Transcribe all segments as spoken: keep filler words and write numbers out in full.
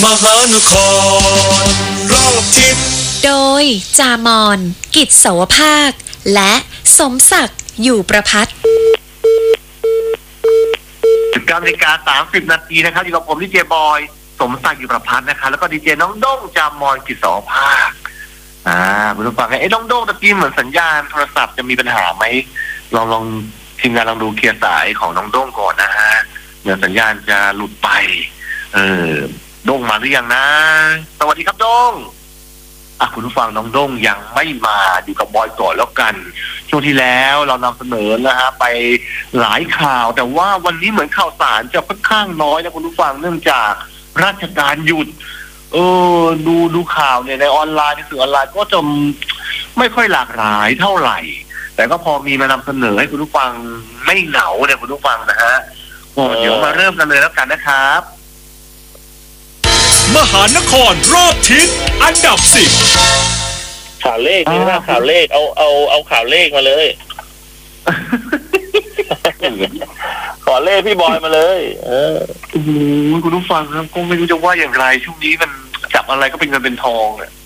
มหานครรอบทิศโดยจามอนกิจเสาวภาคและสมศักดิ์อยู่ประภัตสิบเก้านาฬิกาสามสิบนาทีนะครับอยู่กับผมดีเจบอยสมศักดิ์อยู่ประภัตนะครับแล้วก็ดีเจน้องโด้งจามอนกิจเสาวภาคอ่าคุณผู้ฟังไอ้น้องโด้งตะกี้เหมือนสัญญาณโทรศัพท์จะมีปัญหาไหมลองลองทีมงานลองดูเคลียร์สายของน้องโด้งก่อนนะฮะเหมือนสัญญาณจะหลุดไปเออโด้งมาหรือยังนะสวัสดีครับโด้งอ่ะคุณผู้ฟังน้องโด้งยังไม่มาอยู่กับบอยก่อนแล้วกันช่วงที่แล้วเรานำเสนอนะฮะไปหลายข่าวแต่ว่าวันนี้เหมือนข่าวสารจะค่อนข้างน้อยนะคุณผู้ฟังเนื่องจากราชการหยุดเออดูดูข่าวเนี่ยในออนไลน์ในสื่อออนไลน์ก็จะไม่ค่อยหลากหลายเท่าไหร่แต่ก็พอมีมานำเสนอให้คุณผู้ฟังไม่เหงาเนี่ยคุณผู้ฟังนะฮะเดี๋ยวมาเริ่มกันเลยแล้วกันนะครับมหานครรอบทิศอันดับสิบข่าวเลขนี่นะข่าวเลขเอาเอาเอาข่าวเลขมาเลยขอเลขพี่บอยมาเลยเออโอ้โหคุณผู้ฟังครับก็ไม่รู้จะว่าอย่างไรช่วงนี้มันจับอะไรก็เป็นเงินเป็นทองอ่ะ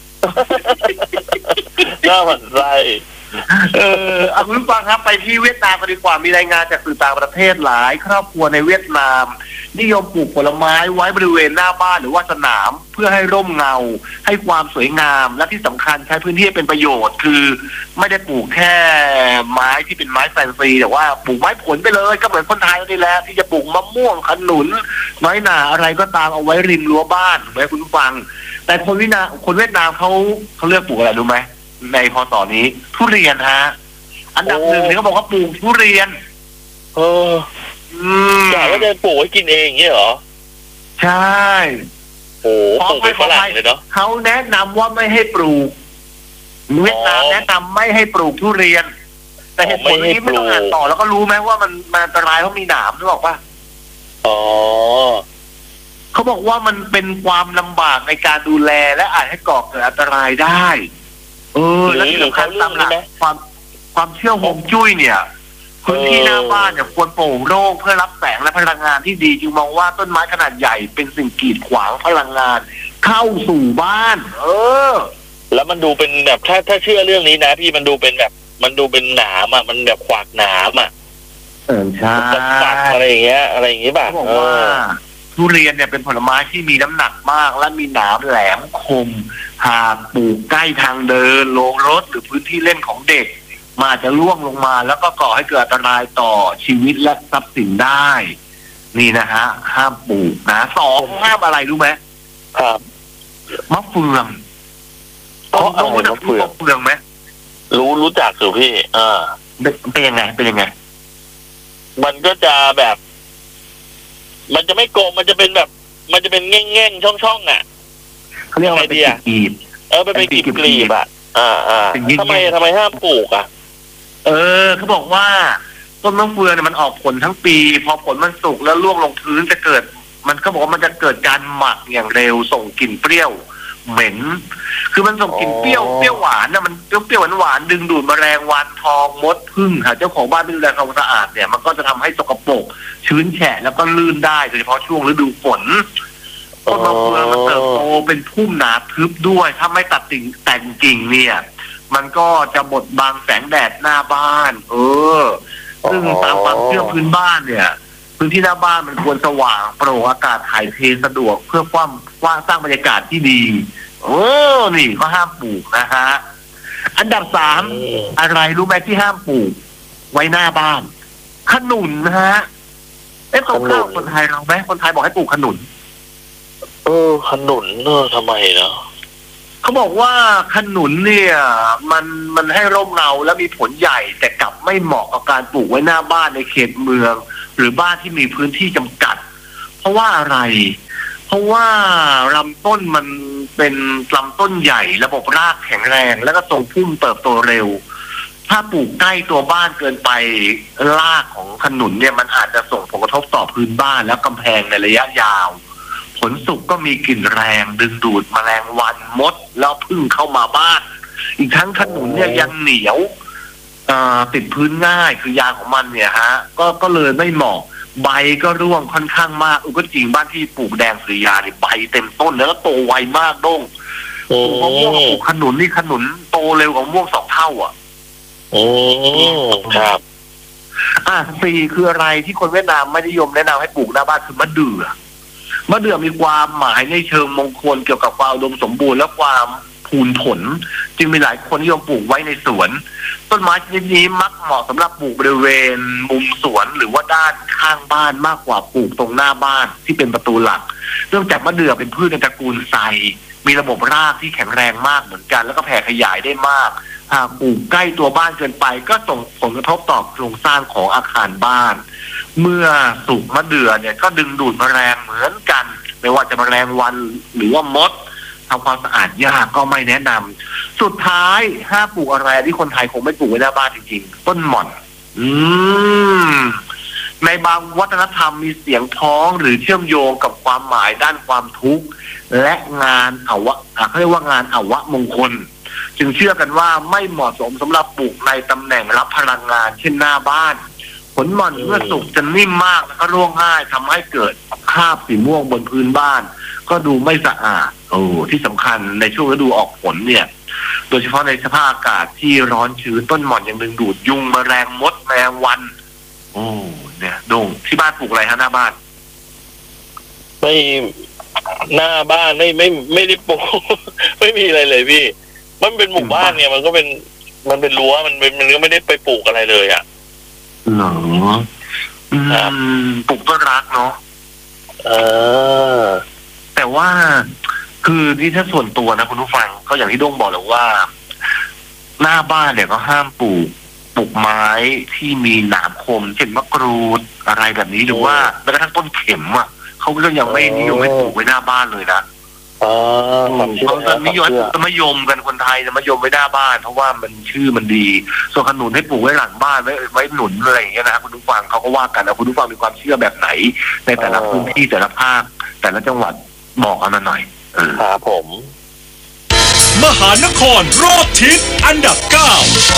น่าหวั่นไส้เออเอาคุณผู้ฟังครับไปที่เวียดนามกันดีกว่ามีรายงานจากสื่อต่างประเทศหลายครอบครัวในเวียดนามนิยมปลูกผลไม้ไว้บริเวณหน้าบ้านหรือว่าสนามเพื่อให้ร่มเงาให้ความสวยงามและที่สำคัญใช้พื้นที่เป็นประโยชน์คือไม่ได้ปลูกแค่ไม้ที่เป็นไม้แฟนซีแต่ว่าปลูกไม้ผลไปเลยก็เหมือนคนไทยนี่แหละที่จะปลูกมะม่วงขนุนน้อยหนาอะไรก็ตามเอาไว้ริมรั้วบ้านถูกไหมคุณผู้ฟังแต่คนเวียดนามคนเวียดนามเขาเขาเลือกปลูกอะไรรู้ไหมในพศนี้ทุเรียนฮะอันดับหนึ่งเนี่ยเขาบอกว่าปลูกทุเรียนเอออยากว่าจะปลูกไว้กินเองอย่างนี้เหรอใช่โอ้ปลูกเป็นฝรั่งเลยเนาะเขาแนะนำว่าไม่ให้ปลูกเวียดนามแนะนำไม่ให้ปลูกทุเรียนแต่เหตุผลนี้ไม่ต้องอ่านต่อแล้วก็รู้ไหมว่ามันมันอันตรายเพราะมีหนามหรือเปล่าป่ะอ๋อเขาบอกว่ามันเป็นความลำบากในการดูแลและอาจให้ก่อเกิดอันตรายได้เออและที่สำคัญตามหลักความความเชื่อฮวงจุ้ยเนี่ยพื้นที่หน้าบ้านเนี่ยควรโปร่งโล่งเพื่อรับแสงและพลังงานที่ดีจึงมองว่าต้นไม้ขนาดใหญ่เป็นสิ่งกีดขวางพลังงานเข้าสู่บ้านเออแล้วมันดูเป็นแบบถ้าถ้าเชื่อเรื่องนี้นะพี่มันดูเป็นแบบมันดูเป็นหนามอ่ะมันแบบขวากหนามอ่ะเออใช่ปักอะไรอย่างเงี้ยอะไรอย่างเงี้ยแบบบอกว่าทุเรียนเนี่ยเป็นผลไม้ที่มีน้ำหนักมากและมีหนามแหลมคมหากปลูกใกล้ทางเดินโรงรถหรือพื้นที่เล่นของเด็กมาจะล่วงลงมาแล้วก็ก่อให้เกิดอันตรายต่อชีวิตและทรัพย์สินได้นี่นะฮะห้ามปลูกนะสองห้ามอะไรรู้ไหมครับมะเฟืองเพราะอะไรมะเฟืองมะเฟืองไหมรู้รู้จักสิพี่อ่าเป็นยังไงเป็นยังไงมันก็จะแบบมันจะไม่กลมมันจะเป็นแบบมันจะเป็นแง่งๆช่องๆอ่ะเขาเรียกว่าเป็นกลีบเออเป็นกลีบกลีบอ่ะอ่าอ่าทำไมทำไมห้ามปลูกอ่ะเออเขาบอกว่าต้นมะเฟืองเนี่ยมันออกผลทั้งปีพอผลมันสุกแล้วร่วงลงพื้นจะเกิดมันก็บอกว่ามันจะเกิดการหมักอย่างเร็วส่งกลิ่นเปรี้ยวเหม็นคือมันส่งกลิ่นเปรี้ยวเปรี้ยวหวานนะมันเปรี้ยวเปรี้ยวหวานหวานดึงดูดแมลงวันทองมดผึ้งค่ะเจ้าของบ้านไม่ดูแลความสะอาดเนี่ยมันก็จะทำให้สกปรกชื้นแฉะแล้วก็ลื่นได้โดยเฉพาะช่วงฤดูฝนต้นมะเฟืองมันเติบโตเป็นพุ่มหนาทึบด้วยถ้าไม่ตัดกิ่งแต่งกิ่งเนี่ยมันก็จะบดบังแสงแดดหน้าบ้านเออซึ่งตามความเชื่อพื้นบ้านเนี่ยพื้นที่หน้าบ้านมันควรสว่างโปร่งอากาศถ่ายเทสะดวกเพื่อความว่าสร้างบรรยากาศที่ดีเออนี่ก็ห้ามปลูกนะฮะอันดับสามอะไรรู้ไหมที่ห้ามปลูกไว้หน้าบ้านขนุนนะฮะเอ๊ะตรงข้าวคนไทยเราไหมคนไทยบอกให้ปลูกขนุนเออขนุนเออทำไมเนาะเขาบอกว่าขนุนเนี่ยมันมันให้ร่มเงาและมีผลใหญ่แต่กลับไม่เหมาะกับการปลูกไว้หน้าบ้านในเขตเมืองหรือบ้านที่มีพื้นที่จำกัดเพราะว่าอะไรเพราะว่าลำต้นมันเป็นลำต้นใหญ่ระบบรากแข็งแรงแล้วก็ทรงพุ่มเติบโตเร็วถ้าปลูกใกล้ตัวบ้านเกินไปรากของขนุนเนี่ยมันอาจจะส่งผลกระทบต่อพื้นบ้านและกำแพงในระยะยาวผลสุกก็มีกลิ่นแรงดึงดูดแมลงวันมดแล้วพึ่งเข้ามาบ้านอีกทั้งขนุนเนี่ยยังเหนียวติดพื้นง่ายคือยางของมันเนี่ยฮะก็ก็เลยไม่เหมาะใบก็ร่วงค่อนข้างมากอุก็จริงบ้านที่ปลูกแดงสุริยาเนี่ยใบเต็มต้นแล้วก็โตไวมากด้งปลูกมะม่วงปลูกขนุนนี่ขนุนโตเร็วกว่ามะม่วงสองเท่าอ่ะโอ้ครับอ่ะสี่คืออะไรที่คนเวียดนามไม่นิยมแนะนำให้ปลูกหน้าบ้านคือมะเดื่อมะเดื่อมีความหมายในเชิงมงคลเกี่ยวกับความอุดมสมบูรณ์และความพูนผลจึงมีหลายคนนิยมปลูกไว้ในสวนต้นไม้ชนิดนี้มักเหมาะสำหรับปลูกบริเวณมุมสวนหรือว่าด้านข้างบ้านมากกว่าปลูกตรงหน้าบ้านที่เป็นประตูหลักเนื่องจากมะเดื่อเป็นพืชในตระกูลไทรมีระบบรากที่แข็งแรงมากเหมือนกันแล้วก็แผ่ขยายได้มากหากปลูกใกล้ตัวบ้านเกินไปก็ส่งผลกระทบต่อโครงสร้างของอาคารบ้านเมื่อสุกมะเดื่อเนี่ยก็ดึงดูดแมลงเหมือนกันไม่ว่าจะแมลงวันหรือว่ามดทำความสะอาดยากก็ไม่แนะนำสุดท้ายห้ามปลูกอะไรที่คนไทยคงไม่ปลูกไว้หน้าบ้านจริงๆต้นหม่อนอืมในบางวัฒนธรรมมีเสียงพ้องหรือเชื่อมโยงกับความหมายด้านความทุกข์และงานอวะเขาเรียกว่างานอวะมงคลจึงเชื่อกันว่าไม่เหมาะสมสำหรับปลูกในตำแหน่งรับพลังงานเช่นหน้าบ้านผลหม่อนเมื่อสุกจะนิ่มมากแล้วก็ร่วงง่ายทำให้เกิดคราบสีม่วงบนพื้นบ้านก็ดูไม่สะอาดโอ้ที่สำคัญในช่วงฤดูออกผลเนี่ยโดยเฉพาะในสภาพอากาศที่ร้อนชื้นต้นหม่อนยังดึงดูดยุงแมลงมดแมลงวันโอ้เนี่ยดงที่บ้านปลูกอะไรฮะหน้าบ้านไม่หน้าบ้านไม่ไม่ไม่ได้ปลูกไม่มีอะไรเลยพี่มันเป็นหมู่บ้านเนี่ยมันก็เป็นมันเป็นรั้วมันเป็นมันก็ไม่ได้ไปปลูกอะไรเลยอ่ะเหรออืมปลูกต้นรักเนาะเออแต่ว่าคือที่ถ้าส่วนตัวนะคุณผู้ฟังก็อย่างที่ด้งบอกเลยว่าหน้าบ้านเนี่ยก็ห้ามปลูกปลูกไม้ที่มีหนามคมเช่นมะกรูดอะไรแบบนี้หรือว่าแม้กระทั่งต้นเข็มอ่ะเขาก็ยังไม่นิยมให้ปลูกไว้หน้าบ้านเลยนะอ๋อเขาจะนิยมจะมายมกันคนไทยจะมายมไว้หน้าบ้านเพราะว่ามันชื่อมันดีส่วนขนุนให้ปลูกไว้หลังบ้านไว้ไว้หนุนอะไรอย่างเงี้ยนะครับคุณผู้ฟังเขาก็ว่ากันนะคุณผู้ฟังมีความเชื่อแบบไหนในแต่ละพื้นที่แต่ละภาคแต่ละจังหวัดบอกกันมาหน่อยครับผมมหานครรอบทิศอันดับเก้า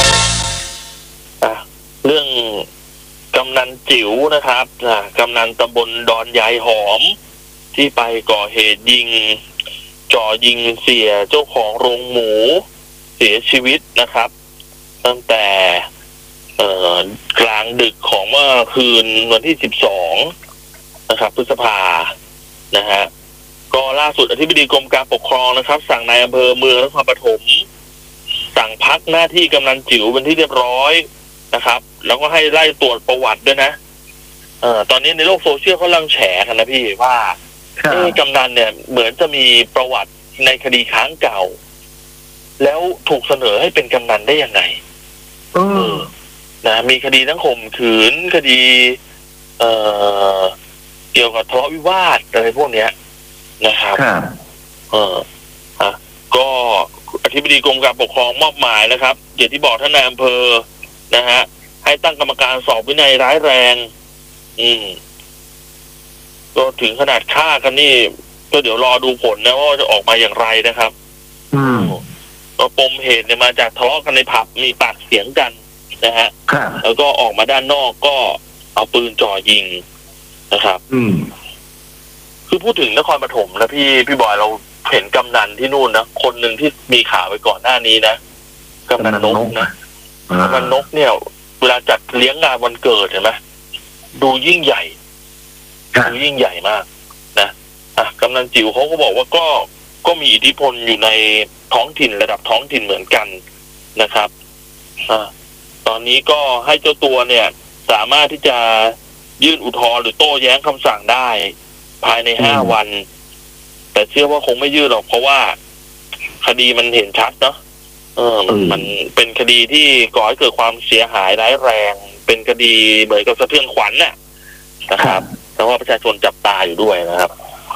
เรื่องกำนันจิ๋วนะครับกำนันตำบลดอนยายหอมที่ไปก่อเหตุยิงจ่อยิงเสียเจ้าของโรงหมูเสียชีวิตนะครับตั้งแต่กลางดึกของเมื่อคืนวันที่สิบสองนะครับพฤษภานะฮะก็ล่าสุดอธิบดีกรมการปกครองนะครับสั่งนายอำเภอเมืองนครปฐมสั่งพักหน้าที่กำนันจิ๋วเป็นที่เรียบร้อยนะครับแล้วก็ให้ไล่ตรวจประวัติด้วยนะเอ่อตอนนี้ในโลกโซเชียลเขากำลังแฉกันนะพี่ว่ากำนันเนี่ยเหมือนจะมีประวัติในคดีค้างเก่าแล้วถูกเสนอให้เป็นกำนันได้ยังไงเออนะมีคดีทั้งข่มขืนคดีเอ่อเกี่ยวกับทะเลาะวิวาทอะไรพวกเนี้ยนะครับเอออ่ะก็อธิบดีกรมการปกครองมอบหมายนะครับอย่างที่บอกท่านนายอำเภอนะฮะให้ตั้งกรรมการสอบวินัยร้ายแรงอืมก็ถึงขนาดฆ่ากันนี่ก็เดี๋ยวรอดูผลนะว่าจะออกมาอย่างไรนะครับอืมก็ปมเหตุเนี่ยมาจากทะเลาะกันในผับมีปากเสียงกันนะฮะแล้วก็ออกมาด้านนอกก็เอาปืนจ่อยิงนะครับอืมคือพูดถึงนครปฐมนะพี่พี่บอยเราเห็นกำนันที่นู่นนะคนหนึ่งที่มีข่าวไปก่อนหน้านี้นะกำนันนกนะกำนันนกเนี่ยเวลาจัดเลี้ยงงานวันเกิดเห็นไหมดูยิ่งใหญ่ดูยิ่งใหญ่มากนะอ่ะกำนันจิ๋วเขาก็บอกว่าก็ก็มีอิทธิพลอยู่ในท้องถิ่นระดับท้องถิ่นเหมือนกันนะครับอ่าตอนนี้ก็ให้เจ้าตัวเนี่ยสามารถที่จะยื่นอุทธรณ์หรือโต้แย้งคำสั่งได้ภายในห้าวันแต่เชื่อว่าคงไม่ยื่นหรอกเพราะว่าคดีมันเห็นชัดเนาะเออมันเป็นคดีที่ก่อให้เกิดความเสียหายร้ายแรงเป็นคดีเหมือนกับสะเทือนขวัญน่ะนะครับแต่ว่าประชาชนจับตาอยู่ด้วยนะครับ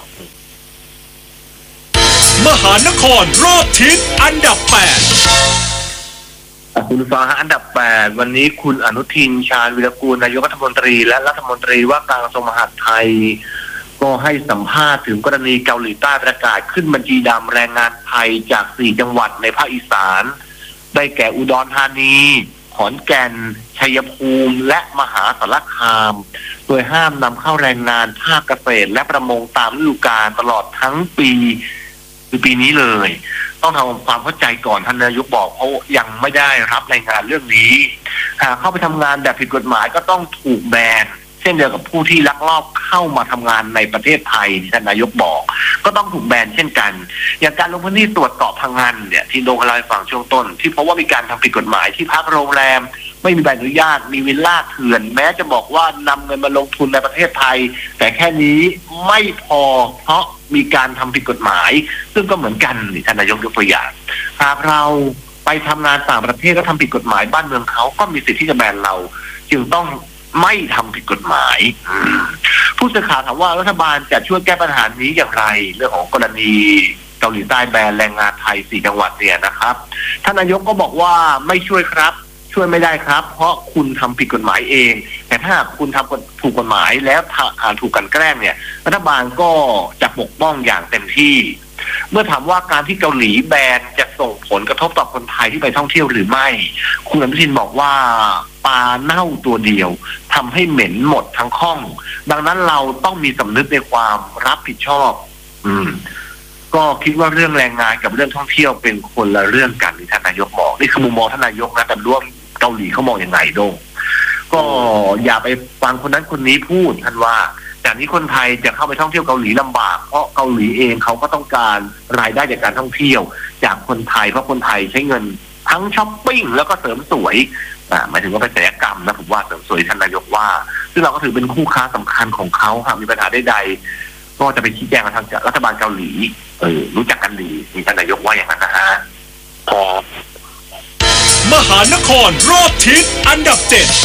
มหานครรอบทิศอันดับแปดคุณฟังฮะอันดับแปดวันนี้คุณอนุทินชาญวิรกูลนายกรัฐมนตรีและรัฐมนตรีว่าการกระทรวงมหาดไทยก็ให้สัมภาษณ์ถึงกรณีเกาหลีใต้ประกาศขึ้นบัญชีดำแรงงานไทยจากสี่จังหวัดในภาคอีสานได้แก่อุดรธานีขอนแก่นชัยภูมิและมหาสารคามโดยห้ามนำเข้าแรงงานภาคเกษตรและประมงตามฤดูกาลตลอดทั้งปีคือปีนี้เลย ต้องทำความเข้าใจก่อนท่านนายกบอกเพราะยังไม่ได้รับรายงานเรื่องนี้หากเข้าไปทำงานแบบผิดกฎหมายก็ต้องถูกแบนเช่นเดียวกับผู้ที่ลักลอบเข้ามาทำงานในประเทศไทยที่ท่านนายกบอกก็ต้องถูกแบนเช่นกันอย่างการลงพื้นที่ตรวจเกาะพังงานเนี่ยที่โดนเล่าให้ฟังช่วงต้นที่พบว่ามีการทำผิดกฎหมายที่พักโรงแรมไม่มีใบอนุญาตมีวิลล่าเถื่อนแม้จะบอกว่านำเงินมาลงทุนในประเทศไทยแต่แค่นี้ไม่พอเพราะมีการทำผิดกฎหมายซึ่งก็เหมือนกันท่านนายกยกตัวอย่างหากเราไปทำงานต่างประเทศก็ทำผิดกฎหมายบ้านเมืองเขาก็มีสิทธิ์ที่จะแบนเราจึงต้องไม่ทำผิดกฎหมายผู้สื่อข่าวถามว่ารัฐบาลจะช่วยแก้ปัญหานี้อย่างไรเรื่องของกรณีเกาหลีใต้แบนแรงงานไทยสี่จังหวัดเนี่ยนะครับท่านนายกก็บอกว่าไม่ช่วยครับช่วยไม่ได้ครับเพราะคุณทำผิดกฎหมายเองแต่ถ้าคุณทำถูกกฎหมายแล้วถูกกันแกล้งเนี่ยรัฐบาลก็จะปกป้องอย่างเต็มที่เมื่อถามว่าการที่เกาหลีแบนจะส่งผลกระทบต่อคนไทยที่ไปท่องเที่ยวหรือไม่คุณอนุทินบอกว่าปลาเน่าตัวเดียวทำให้เหม็นหมดทั้งข้องดังนั้นเราต้องมีสำนึกในความรับผิดชอบอืมก็คิดว่าเรื่องแรงงานกับเรื่องท่องเที่ยวเป็นคนละเรื่องกันที่ท่านนายกบอกนี่คือมุมมองท่านนายกนะแต่ร่วมเกาหลีเขามองอย่างไรโดงก็อย่าไปฟังคนนั้นคนนี้พูดท่านว่าจากนี้คนไทยจะเข้าไปท่องเที่ยวเกาหลีลำบากเพราะเกาหลีเองเขาก็ต้องการรายได้จากการท่องเที่ยวจากคนไทยเพราะคนไทยใช้เงินทั้งช้อปปิ้งแล้วก็เสริมสวยอ่าหมายถึงว่าเป็นศัลยกรรมนะผมว่าเสริมสวยท่านนายกว่าซึ่งเราก็ถือเป็นคู่ค้าสำคัญของเขาหากมีปัญหาใดๆก็จะไปชี้แจงกับทางรัฐบาลเกาหลีเออรู้จักกันดีมีท่านนายกว่าอย่างนั้นนะฮะครับมหานครรอบทิศอันดับเจ็ด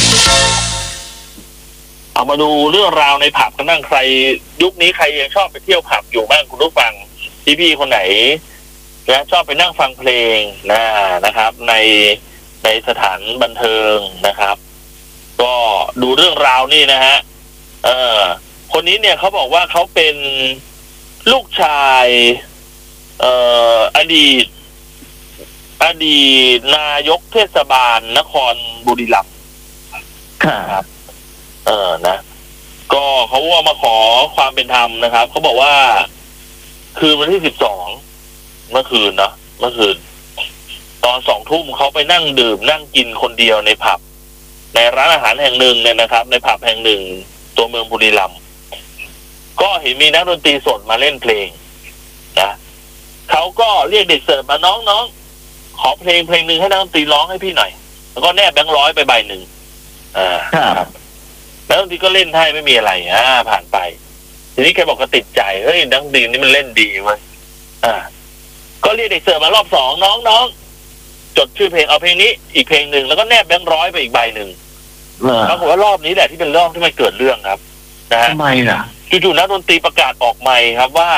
เอามาดูเรื่องราวในผับกันบ้างใครยุคนี้ใครยังชอบไปเที่ยวผับอยู่บ้างคุณผู้ฟังพี่ๆคนไหนและชอบไปนั่งฟังเพลงนะนะครับในในสถานบันเทิงนะครับก็ดูเรื่องราวนี่นะฮะเออคนนี้เนี่ยเขาบอกว่าเขาเป็นลูกชายเอ่ออดีตอดีตนายกเทศบาลนครบุรีรัมย์ครับเออนะก็เขาว่ามาขอความเป็นธรรมนะครับเขาบอกว่าคืนวันที่สิบสองเมื่อคืนเนาะเมื่อคืนตอนสองทุ่มเขาไปนั่งดื่มนั่งกินคนเดียวในผับในร้านอาหารแห่งหนึ่งเนี่ยนะครับในผับแห่งหนึ่งตัวเมืองบุรีรัมย์ก็เห็นมีนักดนตรีสดมาเล่นเพลงนะเขาก็เรียกเด็กเสิร์ฟมาน้องๆขอเพลงเพลงหนึ่งให้นักดนตรีร้องให้พี่หน่อยแล้วก็แนบแบงค์ร้อยไปใบหนึ่งอ่าครับแล้วดนตรีก็เล่นให้ไม่มีอะไรอ่าผ่านไปทีนี้แกบอกก็ติดใจเฮ้ยนักดนตรีนี่มันเล่นดีเว้ยอ่าก็เรียกเด็กเสิร์ฟมารอบสองน้องๆจดชื่อเพลงเอาเพลงนี้อีกเพลงหนึ่งแล้วก็แนบแบงค์ร้อยไปอีกใบหนึ่งปรากฏว่ารอบนี้แหละที่เป็นรอบที่มันเกิดเรื่องครับนะฮะทำไมล่ะจู่ๆนักดนตรีประกาศออกไมค์ครับว่า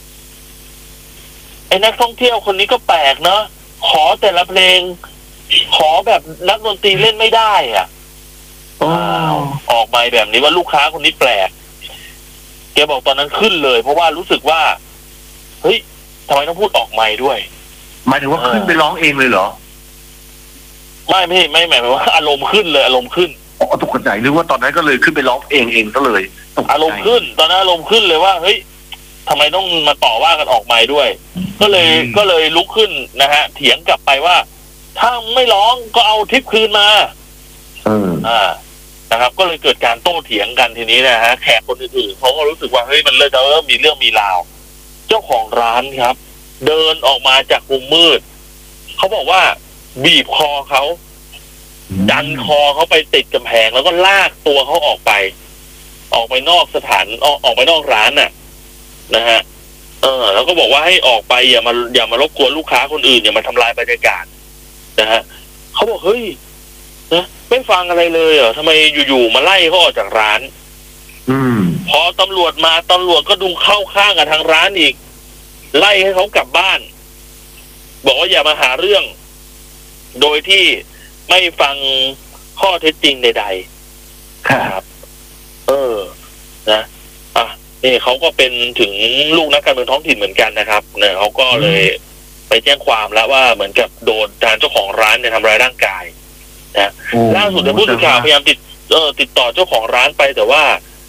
ไอ้นักท่องเที่ยวคนนี้ก็แปลกเนาะขอแต่ละเพลงขอแบบนักดนตรีเล่นไม่ได้อ่ะออกไมค์แบบนี้ว่าลูกค้าคนนี้แปลกแกบอกตอนนั้นขึ้นเลยเพราะว่ารู้สึกว่าเฮ้ยทำไมต้องพูดออกไมค์ด้วยหมายถึงว่าขึ้นไปร้องเองเลยเหรอไม่ไม่ไม่หมายถึงว่าอารมณ์ขึ้นเลยอารมณ์ขึ้นอ๋อตกใจนึกว่าตอนนั้นก็เลยขึ้นไปร้องเองเองก็เลยอารมณ์ขึ้นตอนนั้นอารมณ์ขึ้นเลยว่าเฮ้ยทำไมต้องมาต่อว่ากันออกไมค์ด้วยก็เลยก็เลยลุกขึ้นนะฮะเถียงกลับไปว่าถ้าไม่ร้องก็เอาทิปคืนมาเอออ่านะครับก็เลยเกิดการโต้เถียงกันทีนี้นะฮะแขกคนอื่นๆเขาก็รู้สึกว่าเฮ้ยมันเริ่มจะเริ่มมีเรื่องมีราวเจ้าของร้านครับเดินออกมาจากมุมมืดเขาบอกว่าบีบคอเขาดันคอเขาไปติดกำแพงแล้วก็ลากตัวเขาออกไปออกไปนอกสถานออกออกไปนอกร้านน่ะนะฮะเออแล้วก็บอกว่าให้ออกไปอย่ามาอย่ามารบกวนลูกค้าคนอื่นอย่ามาทำลายบรรยากาศนะฮะเขาบอกเฮ้ยนะไม่ฟังอะไรเลยเหรอทำไมอยู่ๆมาไล่เขาออกจากร้านอืมพอตำรวจมาตำรวจก็ดูเข้าข้างกับทางร้านอีกไล่ให้เขากลับบ้านบอกว่าอย่ามาหาเรื่องโดยที่ไม่ฟังข้อเท็จจริงใดๆครับเออนะอ่ะนี่เขาก็เป็นถึงลูกนักการเมืองท้องถิ่นเหมือนกันนะครับเนี่ยเขาก็เลยไปแจ้งความแล้วว่าเหมือนกับโดนทางเจ้าของร้านเนี่ยทำร้ายร่างกายนะล่าสุดผู้สื่อข่าวพยายามติดเออติดต่อเจ้าของร้านไปแต่ว่า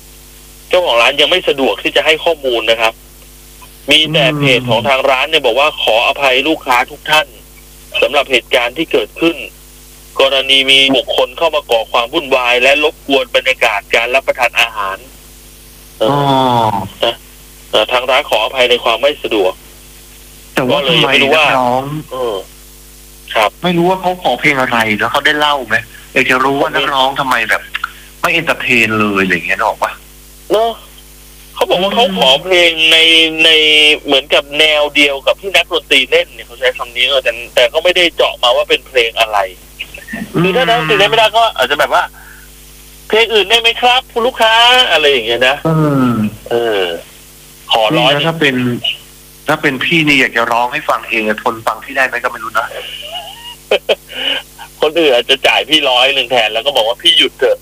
เจ้าของร้านยังไม่สะดวกที่จะให้ข้อมูลนะครับ มีแต่เพจของทางร้านเนี่ยบอกว่าขออภัยลูกค้าทุกท่านสำหรับเหตุการณ์ที่เกิดขึ้นกรณีมีบุคคลเข้ามาก่อความวุ่นวายและรบกวนบรรยากาศการรับประทานอาหารอ๋อนะทางร้านขออภัยในความไม่สะดวกแต่ว่าทำไมนักร้องเออครับไม่รู้ว่าเขาขอเพลงอะไรแล้วเขาได้เล่าไหมอยากจะรู้ว่านักร้องทำไมแบบไม่เอนเตอร์เทนเลยอะไรอย่างเงี้ยหรอกปะเนาะเขาบอกว่าเขาขอเพลงในในเหมือนกับแนวเดียวกับที่นักดนตรีเล่นเนี่ยเขาใช้คำนี้แต่แต่ก็ไม่ได้เจาะมาว่าเป็นเพลงอะไรคือถ้านักดนตรีเล่นไม่ได้ก็อาจจะแบบว่าเพลงอื่นได้ไหมครับคุณลูกค้าอะไรอย่างเงี้ยนะเออเออขอร้อยถ้าเป็น ถ้าเป็นพี่นี่อยากจะร้องให้ฟังเองทนฟังที่ได้ไหมก็ไม่รู้นะคนอื่นอาจจะจ่ายพี่ร้อยหนึ่งแทนแล้วก็บอกว่าพี่หยุดเถอะ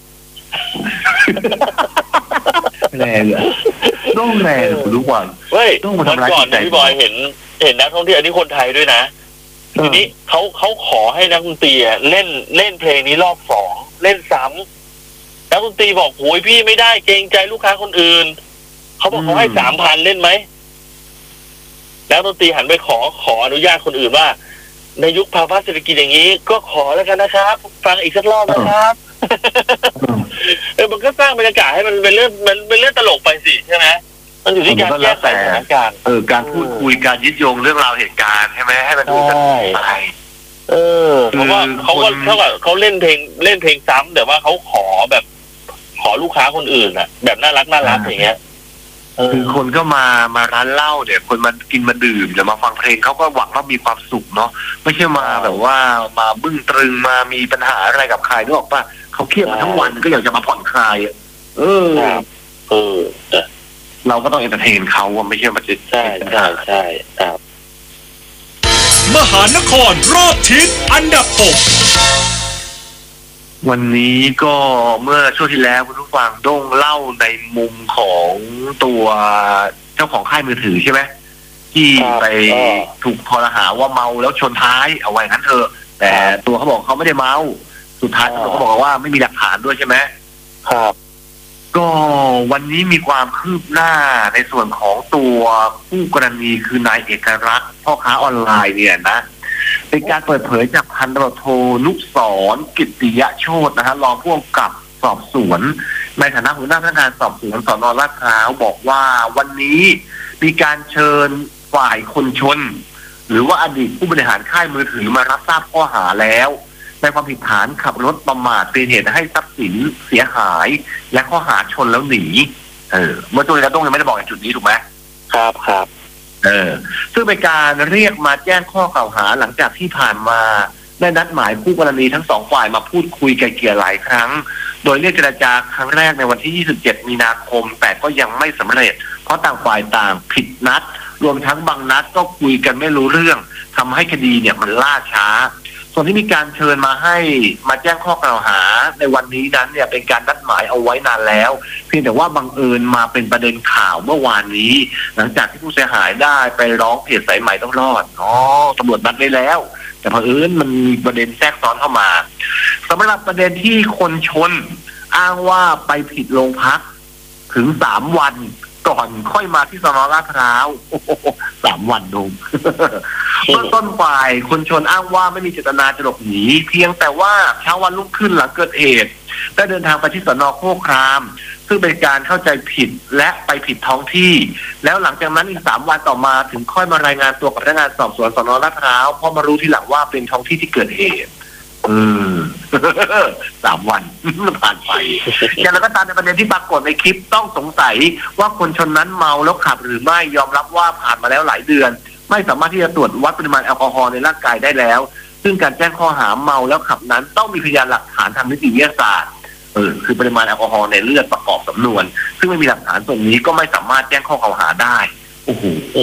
แรงเลยต้องแรงทุกวันเฮ้ยต้องมาทำร้ายจิตใจพี่บอยเห็นเห็นนักท่องเที่ยวอันนี้คนไทยด้วยนะทีนี้เขาเขาขอให้นักดนตรีเล่นเล่นเพลงนี้รอบสองเล่นซ้ำนักดนตรีบอกโอ้ยพี่ไม่ได้เกรงใจลูกค้าคนอื่นเขาบอกเขาให้สามพันเล่นไหมนักดนตรีหันไปขอขออนุญาตคนอื่นว่าในยุคภาวะเศรษฐกิจอย่างนี้ก็ขอแล้วกันนะครับฟังอีกสักรอบนะครับเออมันก็สร้างบรรยากาศให้มันเป็นเรื่องมันเป็นเรื่องตลกไปสิใช่ไหมมันอยู่ที่การแก้ไขสถานการณ์เออการพูดคุยการยึดโยงเรื่องราวเหตุการณ์ใช่ไหมให้มันดูสนุกไปเออเพราะว่าเขาก็เท่ากับเขาเล่นเพลงเล่นเพลงซ้ำแต่ว่าเขาขอแบบขอลูกค้าคนอื่นอ่ะแบบน่ารักน่ารักอย่างเงี้ยคือคนก็มามาร้านเหล้าเนี่ยคนมากินมาดื่มหรือมาฟังเพลงเขาก็หวังว่ามีความสุขเนาะไม่ใช่มาแบบว่ามาบึ้งตรึงมามีปัญหาอะไรกับใครนึกออกป่ะเขาเครียดมาทั้งวันก็อยากจะมาผ่อนคลายเออเออเราก็ต้องเอนเตอร์เทนเขาไม่ใช่มาจิตใช่ใช่ใช่ครับมหานครรอบทิศอันดับหกวันนี้ก็เมื่อช่วงที่แล้วคุณผู้ฟังด้งเล่าในมุมของตัวเจ้าของค่ายมือถือใช่ไหมที่ไปถูกคอรหาว่าเมาแล้วชนท้ายเอาไว้งั้นเถอะแต่ตัวเขาบอกเขาไม่ได้เมาสุดท้ายเขาบอกว่าไม่มีหลักฐานด้วยใช่ไหมครับก็วันนี้มีความคืบหน้าในส่วนของตัวผู้กรณีคือนายเอกลักษณ์พ่อค้าออนไลน์เนี่ยนะเป็นการเปิดเผยจากพันตำรวจโทนุสรณ์กิตติยโชตินะฮะรองผู้กำกับสอบสวนในฐานะหัวหน้าพนักงานสอบสวนสน.ลาดพร้าวบอกว่าวันนี้มีการเชิญฝ่ายคนชนหรือว่าอดีตผู้บริหารค่ายมือถือมารับทราบข้อหาแล้วในความผิดฐานขับรถประมาทเป็นเหตุให้ทรัพย์สินเสียหายและข้อหาชนแล้วหนีเออเมื่อตัวแล้วต้องยังไม่ได้บอกในจุดนี้ถูกไหมครับครับเออซึ่งเป็นการเรียกมาแจ้งข้อกล่าวหาหลังจากที่ผ่านมาได้นัดหมายคู่กรณีทั้งสองฝ่ายมาพูดคุยไกล่เกลี่ยหลายครั้งโดยเรียกเจรจาครั้งแรกในวันที่ยี่สิบเจ็ดมีนาคมแต่ก็ยังไม่สำเร็จเพราะต่างฝ่ายต่างผิดนัดรวมทั้งบางนัดก็คุยกันไม่รู้เรื่องทำให้คดีเนี่ยมันล่าช้าส่วนที่มีการเชิญมาให้มาแจ้งข้อกล่าวหาในวันนี้นั้นเนี่ยเป็นการนัดหมายเอาไว้นานแล้วเพียงแต่ว่าบังเอิญมาเป็นประเด็นข่าวเมื่อวานนี้หลังจากที่ผู้เสียหายได้ไปร้องเพจสายใหม่ต้องรอดอ๋อตำรวจนัดไว้แล้วแต่เผอิญมันมีประเด็นแทรกซ้อนเข้ามาสำหรับประเด็นที่คนชนอ้างว่าไปผิดโรงพักถึงสามวันก่อนค่อยมาที่สน.ลาดพร้าวสามวันดูเมื่อต้นฝ่ายคนชนอ้างว่าไม่มีเจตนาจะหลบหนีเพียงแต่ว่าเช้าวันรุ่งขึ้นหลังเกิดเหตุได้เดินทางไปที่สน.โคกครามซึ่งเป็นการเข้าใจผิดและไปผิดท้องที่แล้วหลังจากนั้นอีกสามวันต่อมาถึงค่อยมารายงานตัวกับพนักงานสอบสวนสน.ลาดพร้าวเพราะมารู้ทีหลังว่าเป็นท้องที่ที่เกิดเหตุอืมสามวันผ่านไปอย่างไรก็ตามในประเด็นที่ปรากฏในคลิปต้องสงสัยว่าคนชนนั้นเมาแล้วขับหรือไม่ยอมรับว่าผ่านมาแล้วหลายเดือนไม่สามารถที่จะตรวจวัดปริมาณแอลกอฮอล์ในร่างกายได้แล้วซึ่งการแจ้งข้อหาเมาแล้วขับนั้นต้องมีพยานหลักฐานทางนิติวิทยาศาสตร์เออคือปริมาณแอลกอฮอล์ในเลือดประกอบสำนวนซึ่งไม่มีหลักฐานส่วนนี้ก็ไม่สามารถแจ้งข้อกล่าวหาได้โอ้โห